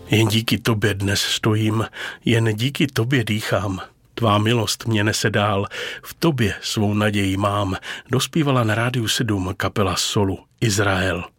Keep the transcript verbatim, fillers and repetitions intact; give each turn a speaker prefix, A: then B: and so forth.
A: Jen díky tobě dnes stojím, jen díky tobě dýchám. Tvá milost mě nese dál, v tobě svou naději mám, dospívala na Rádiu sedm kapela Solu Izrael.